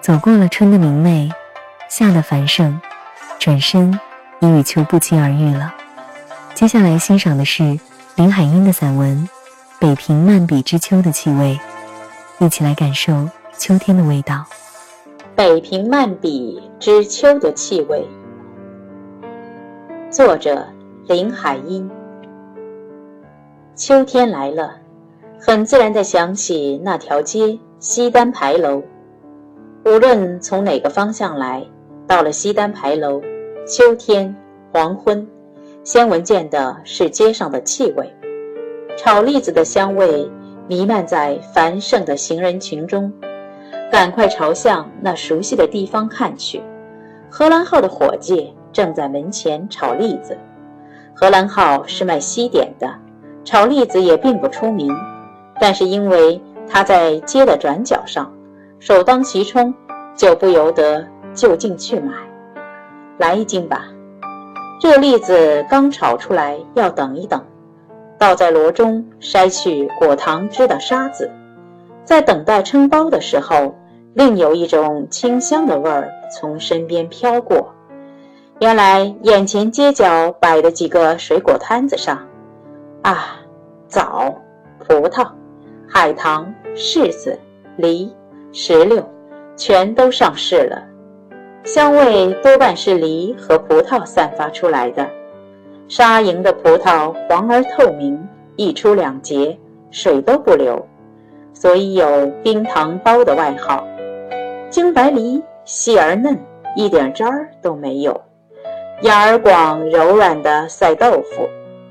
走过了春的明媚，夏的繁盛，转身已与秋不期而遇了。接下来欣赏的是林海音的散文《北平漫笔之秋》的气味，一起来感受秋天的味道。 北平漫笔之秋的气味，作者林海音。秋天来了，很自然地想起那条街西单牌楼。无论从哪个方向来，到了西单牌楼，秋天黄昏，先闻见的是街上的气味。炒栗子的香味弥漫在繁盛的行人群中。赶快朝向那熟悉的地方看去，荷兰号的伙计正在门前炒栗子。荷兰号是卖西点的，炒栗子也并不出名，但是因为他在街的转角上，首当其冲，就不由得就近去买。来一斤吧。这栗子刚炒出来要等一等，倒在箩中筛去果糖汁的沙子，在等待称包的时候，另有一种清香的味儿从身边飘过。原来眼前街角摆的几个水果摊子上，枣、葡萄、海棠、柿子、梨、石榴全都上市了。香味多半是梨和葡萄散发出来的。沙莹的葡萄黄而透明，一出两节，水都不流，所以有冰糖包的外号。京白梨细而嫩，一点渣儿都没有，芽儿广柔软的赛豆腐，